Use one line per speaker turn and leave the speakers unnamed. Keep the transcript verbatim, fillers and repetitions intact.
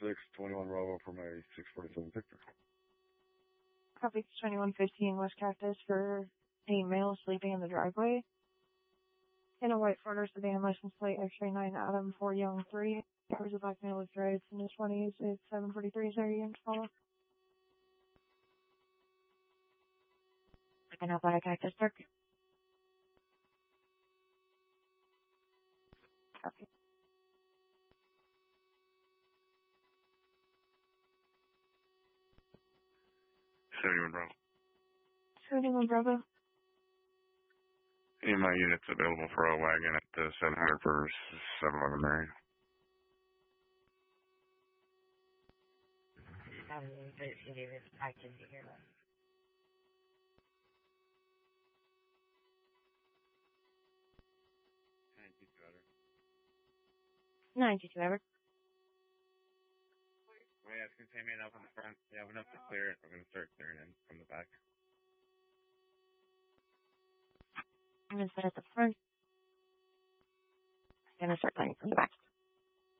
six, twenty-one Bravo from a six forty-seven Victor.
Copy twenty-one fifteen West Cactus for a male sleeping in the driveway. In a white Ford sedan, license plate X-ray nine Adam four Young three. Covers a black male with dreads in his twenties. It's seven forty-three. Is there a unit to follow? I can help out at Cactus Park. Copy.
seventy-one Bravo.
seventy-one Bravo.
Any of my units available for a wagon at the seven hundred for seven eleven Mary.
Activity here. ninety-two Ever.
Oh yeah, it's containment up in the front. Yeah, enough to clear it. We're going to start clearing in from the back.
I'm going to start at the front. I'm going to start clearing from the back.